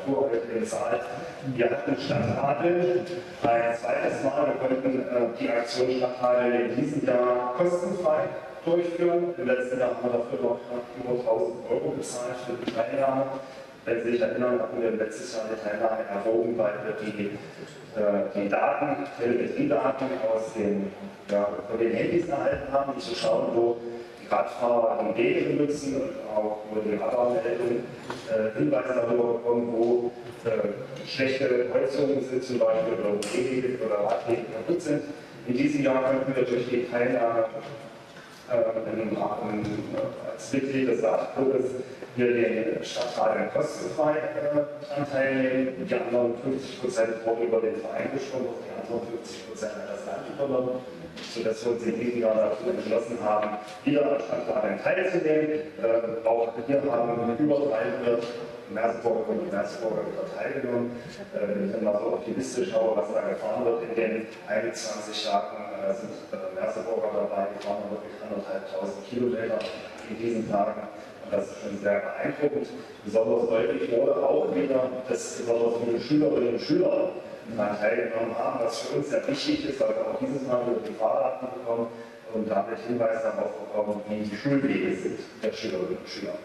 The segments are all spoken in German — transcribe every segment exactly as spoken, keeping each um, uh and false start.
Temperatur heute im Saal. Wir hatten Stadtadel ein zweites Mal. Wir konnten äh, die Aktion Stadtadel in diesem Jahr kostenfrei durchführen. Im letzten Jahr haben wir dafür noch über tausend Euro bezahlt für die Teilnahme. Wenn Sie sich erinnern, hatten wir letztes Jahr die Teilnahme erwogen, weil wir die, äh, die Daten, Telemetriedaten aus den, ja, von den Handys erhalten haben, um zu schauen, wo die Radfahrer die Wege benutzen und auch wo die Radarmeldungen äh, Hinweise darüber bekommen, wo äh, schlechte Kreuzungen sind, zum Beispiel, oder wo Gehwege oder Radwege kaputt sind. In diesem Jahr konnten wir durch die Teilnahme äh, im Rahmen äh, als Mitglied des Radclubs wir den Stadtrat kostenfrei äh, teilnehmen. Die anderen fünfzig Prozent wurden über den Verein gesponsert, die anderen fünfzig Prozent hat das Land übernommen, sodass wir uns in diesem Jahr dazu entschlossen haben, wieder am Stadtrat teilzunehmen. Äh, auch hier haben über dreihundert Merseburger und Merseburger wieder teilgenommen. Äh, wenn ich dann mal so auf die Liste schaue, was da gefahren wird, in den einundzwanzig Tagen äh, sind äh, Merseburger dabei, die fahren wirklich anderthalbtausend Kilometer in diesen Tagen. Das ist schon sehr beeindruckend. Besonders deutlich wurde auch wieder, dass besonders viele Schülerinnen und Schüler daran teilgenommen haben, was für uns sehr wichtig ist, weil wir auch dieses Mal wieder die Fahrdaten bekommen und damit Hinweise darauf bekommen, wie die Schulwege sind der Schülerinnen und Schüler.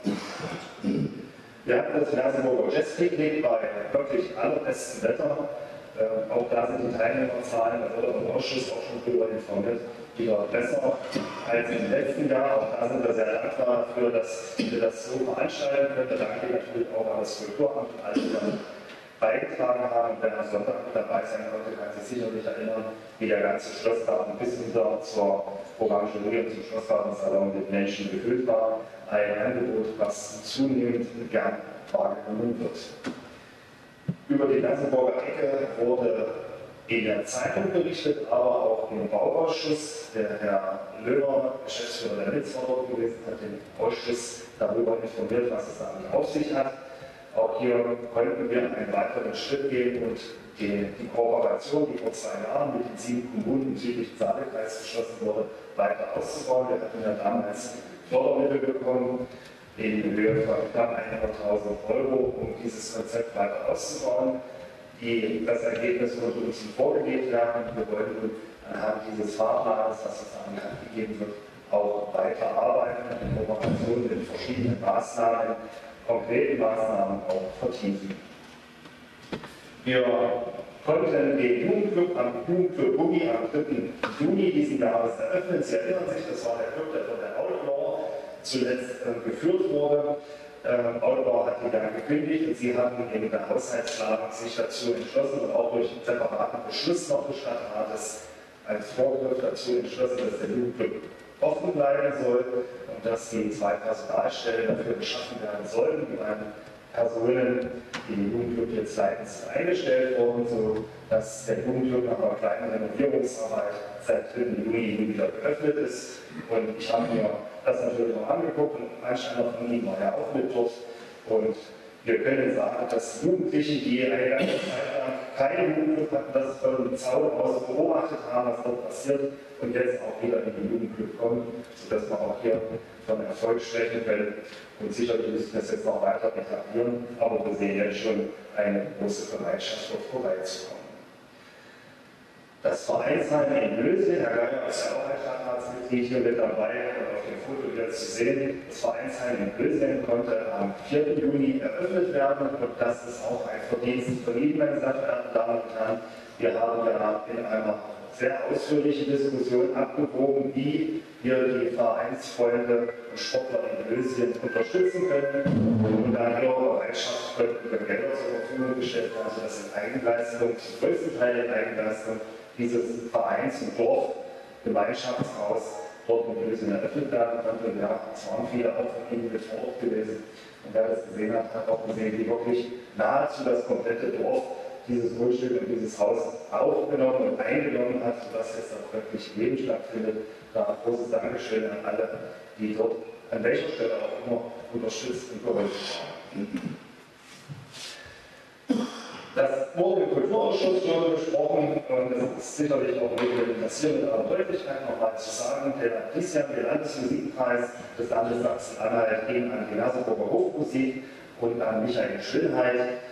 Wir hatten das Merseburger Jazzpicknick bei wirklich allerbestem Wetter. Äh, auch da sind die Teilnehmerzahlen, da wurde der Ausschuss auch schon darüber informiert, wieder besser als im letzten Jahr. Auch da sind wir sehr dankbar dafür, dass wir das so veranstalten können. Da danke ich natürlich auch an das Kulturamt und alle, die dann beigetragen haben. Und wer am Sonntag mit dabei sein konnte, kann sich sicherlich erinnern, wie der ganze Schlossgarten bis hinter zur Orangerie und zum Schlossgartensalon mit Menschen gefüllt war. Ein Angebot, was zunehmend gern wahrgenommen wird. Über die Merseburger Ecke wurde in der Zeitung berichtet, aber auch im Bauausschuss. Der Herr Löwer, Geschäftsführer der Netzverordnung gewesen, hat den Ausschuss darüber informiert, was es damit auf sich hat. Auch hier konnten wir einen weiteren Schritt gehen und die, die Kooperation, die vor zwei Jahren mit den sieben Kommunen im südlichen Saalekreis geschlossen wurde, weiter auszubauen. Wir hatten ja damals Fördermittel bekommen in Höhe von knapp hunderttausend Euro, um dieses Konzept weiter auszubauen. Die, das Ergebnis wird uns vorgelegt werden. Wir wollen anhand dieses Fahrplans, was uns an die Hand gegeben wird, auch weiter arbeiten und in Kooperation mit verschiedenen Maßnahmen, konkreten Maßnahmen auch vertiefen. Wir konnten den Jugendclub am Jugendclub Boogie am dritten Juni diesen Jahres eröffnen. Sie erinnern sich, das war der Club, der von der Outlaw zuletzt äh, geführt wurde. Ähm, Outlaw hat die dann gekündigt und sie hatten in der Haushaltsplanung sich dazu entschlossen und auch durch einen separaten Beschluss noch des Stadtrates als Vorgriff dazu entschlossen, dass der Jugendclub offen bleiben soll und dass die zwei Personalstellen dafür geschaffen werden sollten, die beiden Personen, die den Jugendclub jetzt leiten, sind eingestellt worden, sodass der Jugendclub nach einer kleinen Renovierungsarbeit seit dritten Juni wieder geöffnet ist. Und ich habe mir das natürlich auch angeguckt und Einsteiner von ihm war ja auch mit dort. Und wir können sagen, dass Jugendliche, die eine ganze Zeit lang keinen Jugendclub hatten, das von dem Zaun aus beobachtet haben, was dort passiert und jetzt auch wieder in den Jugendclub kommen, sodass wir auch hier von Erfolg sprechen können. Und sicherlich müssen wir das jetzt noch weiter etablieren, aber wir sehen jetzt schon eine große Bereitschaft, dort vorbeizukommen. Das Vereinsheim in Lösing, Herr Geier ist ja auch ein Stadtratsmitglied hier mit dabei, auf dem Foto wieder zu sehen. Das Vereinsheim in Lösing konnte am vierten Juni eröffnet werden und das ist auch ein Verdienst von Ihnen, meine sehr verehrten Damen und Herren. Wir haben ja in einer sehr ausführlichen Diskussion abgewogen, wie wir die Vereinsfreunde und Sportler in Lösing unterstützen können. Und nach ihrer Bereitschaft könnten wir Gelder zur Verfügung gestellt werden, sodass in Eigenleistung, zum größten Teil in Eigenleistung, dieses Vereins- und Dorfgemeinschaftshaus dort in Lösing eröffnet werden konnte. Und ja, es waren viele auch von Ihnen mit vor Ort gewesen. Und wer das gesehen hat, hat auch gesehen, wie wirklich nahezu das komplette Dorf dieses Grundstück und dieses Haus aufgenommen und eingenommen hat, sodass jetzt auch wirklich Leben stattfindet. Da ein großes Dankeschön an alle, die dort an welcher Stelle auch immer unterstützt und geholfen haben. Das wurde im Kulturausschuss schon besprochen und es ist sicherlich auch notwendig, das hier mit aller Deutlichkeit nochmal zu sagen. Der Christian, der Landesmusikpreis des Landes Sachsen-Anhalt, ging an die Merseburger Hofmusik und an Michael Schönheit.